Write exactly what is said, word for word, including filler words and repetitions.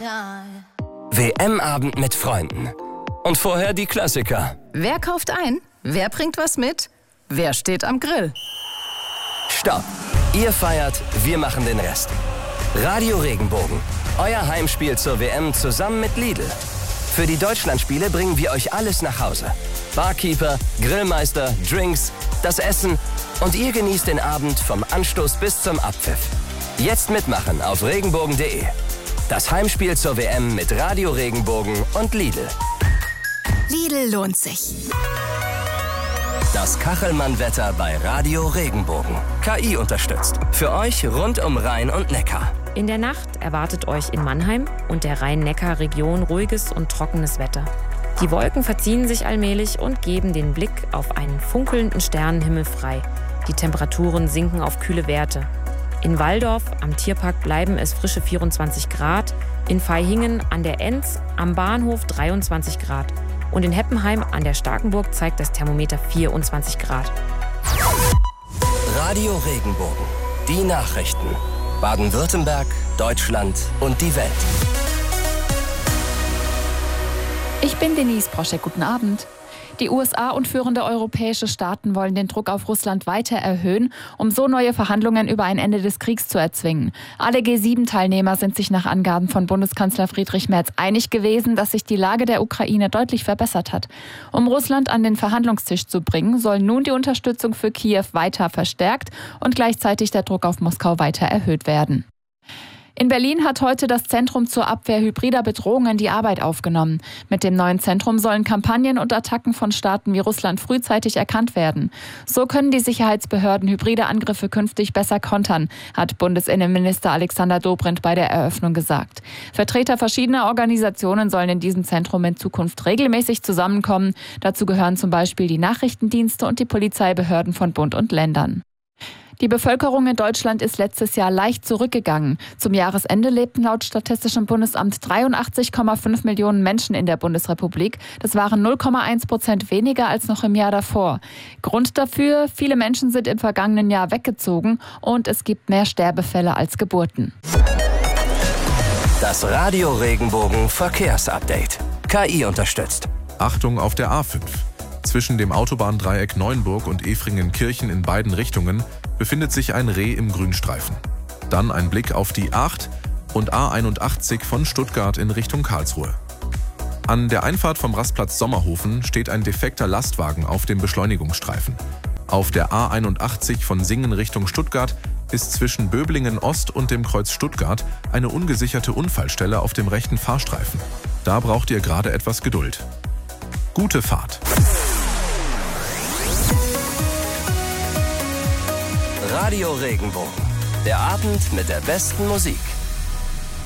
W M-Abend mit Freunden. Und vorher die Klassiker. Wer kauft ein? Wer bringt was mit? Wer steht am Grill? Stopp! Ihr feiert, wir machen den Rest. Radio Regenbogen. Euer Heimspiel zur W M zusammen mit Lidl. Für die Deutschlandspiele bringen wir euch alles nach Hause. Barkeeper, Grillmeister, Drinks, das Essen und ihr genießt den Abend vom Anstoß bis zum Abpfiff. Jetzt mitmachen auf regenbogen punkt de. Das Heimspiel zur W M mit Radio Regenbogen und Lidl. Lidl lohnt sich. Das Kachelmann-Wetter bei Radio Regenbogen. K I unterstützt. Für euch rund um Rhein und Neckar. In der Nacht erwartet euch in Mannheim und der Rhein-Neckar-Region ruhiges und trockenes Wetter. Die Wolken verziehen sich allmählich und geben den Blick auf einen funkelnden Sternenhimmel frei. Die Temperaturen sinken auf kühle Werte. In Walldorf am Tierpark bleiben es frische vierundzwanzig Grad, in Vaihingen an der Enz am Bahnhof dreiundzwanzig Grad und in Heppenheim an der Starkenburg zeigt das Thermometer vierundzwanzig Grad. Radio Regenbogen. Die Nachrichten. Baden-Württemberg, Deutschland und die Welt. Ich bin Denise Broschek, guten Abend. Die U S A und führende europäische Staaten wollen den Druck auf Russland weiter erhöhen, um so neue Verhandlungen über ein Ende des Kriegs zu erzwingen. Alle G sieben Teilnehmer sind sich nach Angaben von Bundeskanzler Friedrich Merz einig gewesen, dass sich die Lage der Ukraine deutlich verbessert hat. Um Russland an den Verhandlungstisch zu bringen, soll nun die Unterstützung für Kiew weiter verstärkt und gleichzeitig der Druck auf Moskau weiter erhöht werden. In Berlin hat heute das Zentrum zur Abwehr hybrider Bedrohungen die Arbeit aufgenommen. Mit dem neuen Zentrum sollen Kampagnen und Attacken von Staaten wie Russland frühzeitig erkannt werden. So können die Sicherheitsbehörden hybride Angriffe künftig besser kontern, hat Bundesinnenminister Alexander Dobrindt bei der Eröffnung gesagt. Vertreter verschiedener Organisationen sollen in diesem Zentrum in Zukunft regelmäßig zusammenkommen. Dazu gehören zum Beispiel die Nachrichtendienste und die Polizeibehörden von Bund und Ländern. Die Bevölkerung in Deutschland ist letztes Jahr leicht zurückgegangen. Zum Jahresende lebten laut Statistischem Bundesamt dreiundachtzig Komma fünf Millionen Menschen in der Bundesrepublik. Das waren null Komma eins Prozent weniger als noch im Jahr davor. Grund dafür: viele Menschen sind im vergangenen Jahr weggezogen und es gibt mehr Sterbefälle als Geburten. Das Radio Regenbogen Verkehrsupdate. K I unterstützt. Achtung auf der A fünf. Zwischen dem Autobahndreieck Neuenburg und Efringen-Kirchen in beiden Richtungen befindet sich ein Reh im Grünstreifen. Dann ein Blick auf die acht und A einundachtzig von Stuttgart in Richtung Karlsruhe. An der Einfahrt vom Rastplatz Sommerhofen steht ein defekter Lastwagen auf dem Beschleunigungsstreifen. Auf der A einundachtzig von Singen Richtung Stuttgart ist zwischen Böblingen Ost und dem Kreuz Stuttgart eine ungesicherte Unfallstelle auf dem rechten Fahrstreifen. Da braucht ihr gerade etwas Geduld. Gute Fahrt! Radio Regenbogen. Der Abend mit der besten Musik.